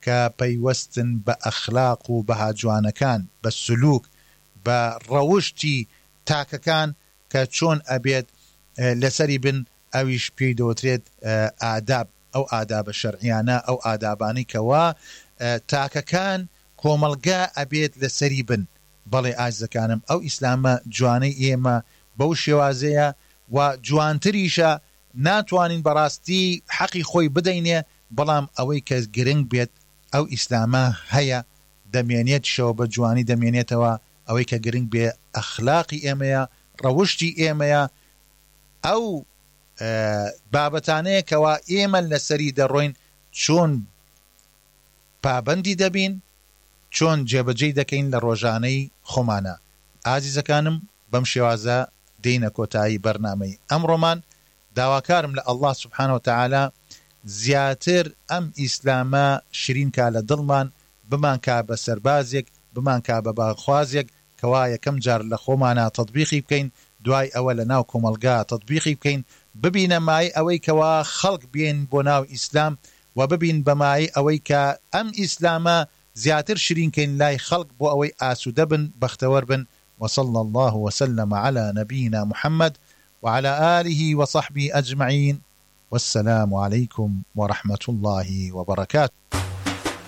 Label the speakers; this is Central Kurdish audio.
Speaker 1: کە پەیوەستن بە ئەخلاق و بەها جوانەکان، بە سلوک، بە ڕەوشتی تاکەکان کە چۆن ئەبێت لەسەری بن، ئەویش پێی دەوترێت ئاداب، ئەو ئادابە شەرعیانە، ئەو ئادابانی کەوا تاکەکان کۆمەڵگا ئەبێت لەسەری بن. بەڵێ ئازیزەکانم، ئەو ئیسلامە جوانەی ئێمە بەو شێوازەیە و جوانتریشە، ناتوانین بەڕاستی حەقی خۆی بدەینێ، بەڵام ئەوەی کە گرنگ بێت ئەو ئیسلامە هەیە، دەمێنێت شەوە بە جوانی دەمێنێتەوە. ئەوەی کە گرنگ بێ ئەخلاقی ئێمەیە، ڕەوشتی ئێمەیە، ئەو بابەتانەیە کەوا ئێمە لەسەری دەڕۆین، چۆن پابەندی دەبین، چۆن جێبەجێی دەکەین لە ڕۆژانەی خۆمانە. ئازیزەکانم، بەم شێوازە دێینە کۆتایی بەرنامەی ئەمڕۆمان. داواکارم لە ئەڵڵا سوبحانە وتەعالا زیاتر ئەم ئیسلامە شرینکا لە دڵمان، بمانکا بە سەربازێک، بمانکا بە باخوازێک کەوا یەکەم جار لە خۆمانە تەطبیقی بکەین، دوای ئەوە لە ناو کۆمەلگا تەطبیقی بکەین، ببینە مای ئەوەی کەوا خەڵک بێن بۆ ناو ئیسلام، و ببین بەمای ئەوەی کە ئەم ئیسلامە زیاتر شرینکەین لای خەڵک بۆ ئەوەی ئاسوودە بن، بەختەوەر بن. وصلى الله وسلم على نبينا محمد وعلى آله وصحبه أجمعين، والسلام عليكم ورحمة الله وبركاته.